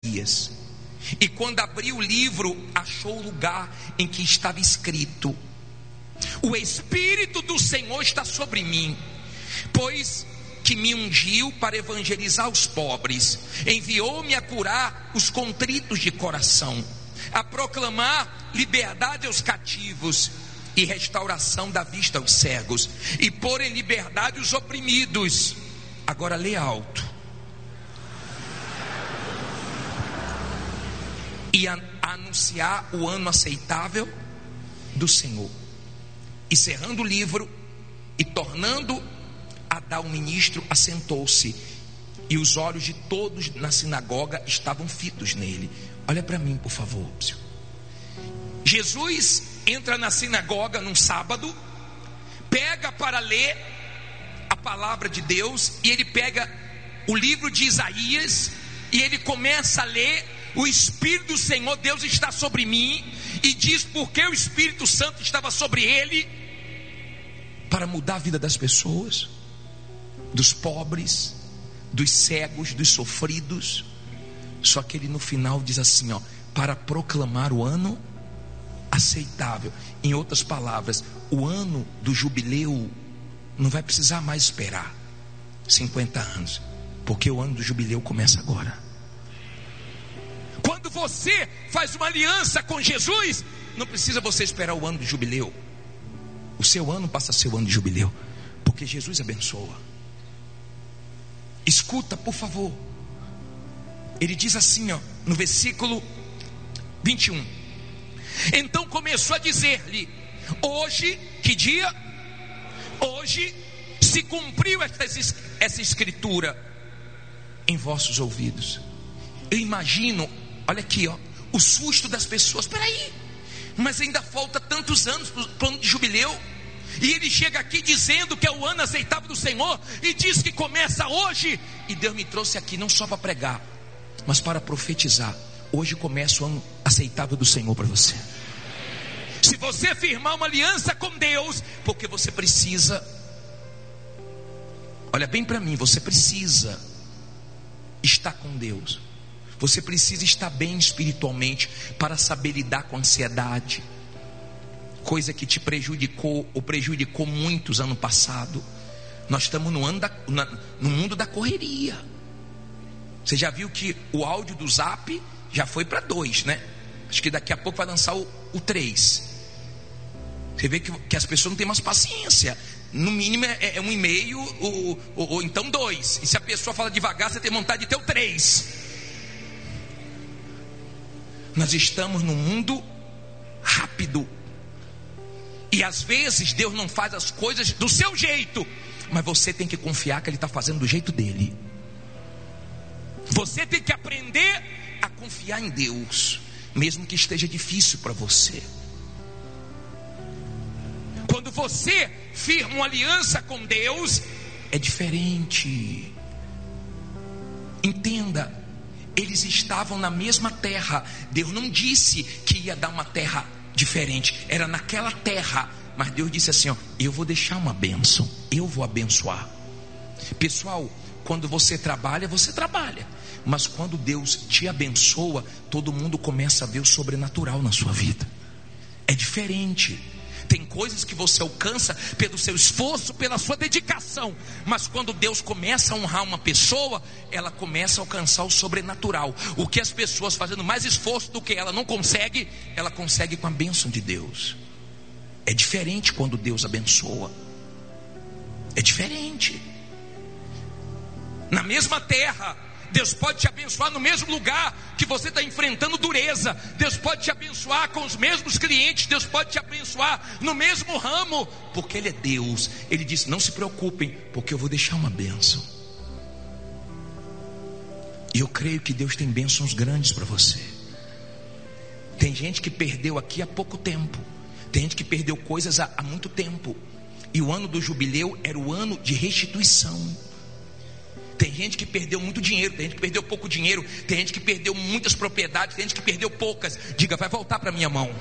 Isaías. E quando abriu o livro, achou o lugar em que estava escrito: o Espírito do Senhor está sobre mim, pois que me ungiu para evangelizar os pobres, enviou-me a curar os contritos de coração, a proclamar liberdade aos cativos e restauração da vista aos cegos, e pôr em liberdade os oprimidos. Agora lê alto. E anunciar o ano aceitável do Senhor. E cerrando o livro e tornando a dar o ministro, assentou-se, e os olhos de todos na sinagoga estavam fitos nele. Olha para mim, por favor. Jesus entra na sinagoga num sábado, pega para ler a palavra de Deus, e ele pega o livro de Isaías e ele começa a ler: o Espírito do Senhor Deus está sobre mim, e diz porque o Espírito Santo estava sobre ele, para mudar a vida das pessoas, dos pobres, dos cegos, dos sofridos. Só que ele no final diz assim, ó: para proclamar o ano aceitável. Em outras palavras, o ano do jubileu não vai precisar mais esperar 50 anos, porque o ano do jubileu começa agora. Quando você faz uma aliança com Jesus, não precisa você esperar o ano do jubileu. O seu ano passa a ser o ano de jubileu, porque Jesus abençoa. Escuta, por favor. Ele diz assim, ó, no versículo 21. Então começou a dizer-lhe: hoje, que dia? Hoje se cumpriu essa escritura em vossos ouvidos. Eu imagino, olha aqui, ó, o susto das pessoas. Peraí, mas ainda falta tantos anos para o ano de jubileu, e ele chega aqui dizendo que é o ano aceitável do Senhor, e diz que começa hoje. E Deus me trouxe aqui não só para pregar, mas para profetizar. Hoje começa o ano aceitável do Senhor para você. Se você firmar uma aliança com Deus, porque você precisa, olha bem para mim, você precisa estar com Deus. Você precisa estar bem espiritualmente para saber lidar com a ansiedade, coisa que te prejudicou ou prejudicou muitos ano passado. Nós estamos no mundo da correria. Você já viu que o áudio do Zap já foi para 2, né? Acho que daqui a pouco vai lançar o 3. Você vê que as pessoas não têm mais paciência. No mínimo é 1,5 ou então 2. E se a pessoa fala devagar, você tem vontade de ter o 3. Nós estamos num mundo rápido, e às vezes Deus não faz as coisas do seu jeito, mas você tem que confiar que Ele está fazendo do jeito dele. Você tem que aprender a confiar em Deus, mesmo que esteja difícil para você. Quando você firma uma aliança com Deus, é diferente. Entenda, eles estavam na mesma terra. Deus não disse que ia dar uma terra diferente, era naquela terra. Mas Deus disse assim, ó: eu vou deixar uma bênção, eu vou abençoar. Pessoal, quando você trabalha, mas quando Deus te abençoa, todo mundo começa a ver o sobrenatural na sua vida. É diferente. Tem coisas que você alcança pelo seu esforço, pela sua dedicação, mas quando Deus começa a honrar uma pessoa, ela começa a alcançar o sobrenatural. O que as pessoas fazendo mais esforço do que ela não consegue, ela consegue com a bênção de Deus. É diferente quando Deus abençoa. É diferente. Na mesma terra, Deus pode te abençoar no mesmo lugar que você está enfrentando dureza. Deus pode te abençoar com os mesmos clientes. Deus pode te abençoar no mesmo ramo, porque Ele é Deus. Ele disse: não se preocupem, porque eu vou deixar uma bênção. E eu creio que Deus tem bênçãos grandes para você. Tem gente que perdeu aqui há pouco tempo. Tem gente que perdeu coisas há muito tempo. E o ano do jubileu era o ano de restituição. Tem gente que perdeu muito dinheiro, tem gente que perdeu pouco dinheiro, tem gente que perdeu muitas propriedades, tem gente que perdeu poucas. Diga: vai voltar para minha mão.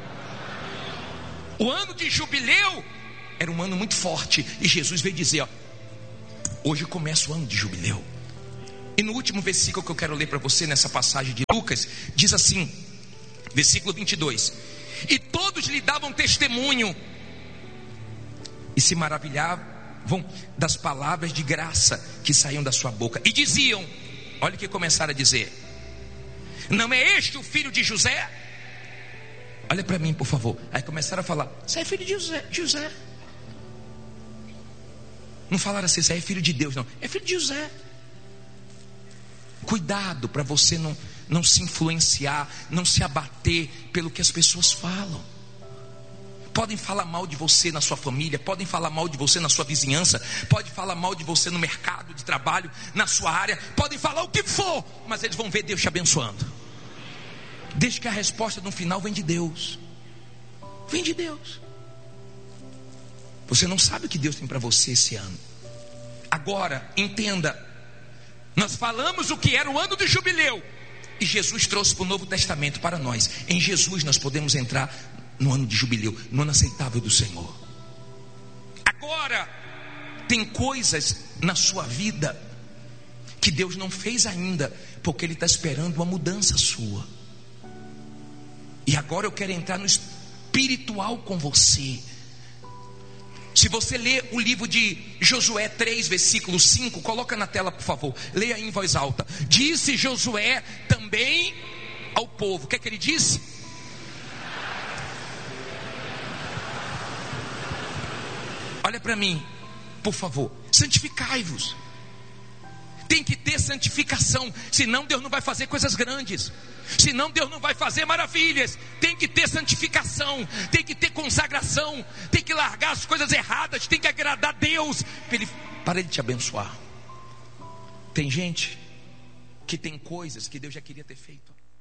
O ano de jubileu era um ano muito forte, e Jesus veio dizer: ó, hoje começa o ano de jubileu. E no último versículo que eu quero ler para você nessa passagem de Lucas, diz assim, versículo 22: e todos lhe davam testemunho e se maravilhavam das palavras de graça que saíam da sua boca, e diziam, olha o que começaram a dizer: não é este o filho de José? Olha para mim, por favor. Aí começaram a falar: você é filho de José. Não falaram assim: você é filho de Deus, não, é filho de José. Cuidado para você não se influenciar, não se abater pelo que as pessoas falam. Podem falar mal de você na sua família, podem falar mal de você na sua vizinhança, podem falar mal de você no mercado de trabalho, na sua área, podem falar o que for, mas eles vão ver Deus te abençoando. Desde que a resposta no final vem de Deus. Vem de Deus. Você não sabe o que Deus tem para você esse ano. Agora, entenda. Nós falamos o que era o ano do jubileu, e Jesus trouxe para o Novo Testamento para nós. Em Jesus nós podemos entrar no ano de jubileu, no ano aceitável do Senhor. Agora, tem coisas na sua vida que Deus não fez ainda, porque Ele está esperando uma mudança sua. E agora eu quero entrar no espiritual com você. Se você ler o livro de Josué 3, versículo 5, coloca na tela, por favor. Leia aí em voz alta. Disse Josué também ao povo. O que é que ele disse? Olha para mim, por favor. Santificai-vos. Tem que ter santificação, senão Deus não vai fazer coisas grandes, senão Deus não vai fazer maravilhas. Tem que ter santificação, tem que ter consagração, tem que largar as coisas erradas, tem que agradar a Deus para Ele te abençoar. Tem gente que tem coisas que Deus já queria ter feito.